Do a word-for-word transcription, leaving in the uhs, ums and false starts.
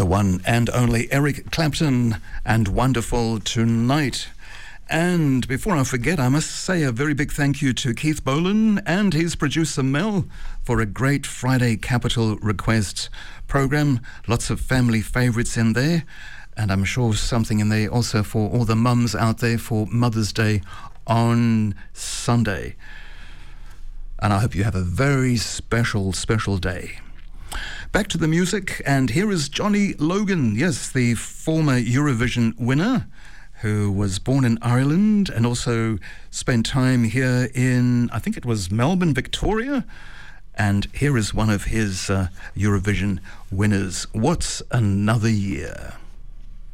The one and only Eric Clapton and Wonderful Tonight. And before I forget, I must say a very big thank you to Keith Bolan and his producer Mel for a great Friday Capital Request program. Lots of family favourites in there, and I'm sure something in there also for all the mums out there for Mother's Day on Sunday. And I hope you have a very special, special day. Back to the music, and here is Johnny Logan, yes, the former Eurovision winner, who was born in Ireland and also spent time here in, I think it was Melbourne, Victoria. And here is one of his uh, Eurovision winners, What's Another Year?